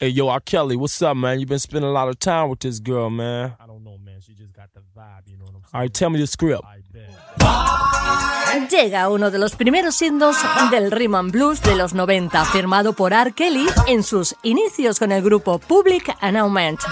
Hey, yo, R. Kelly, what's up, man? You been spending a lot of time with this girl, man. I don't know, man. She just got the vibe, you know what I'm saying? All right, tell me the script. I bet. Llega uno de los primeros himnos del rhythm and blues de los 90, firmado por R. Kelly en sus inicios con el grupo Public Announcement.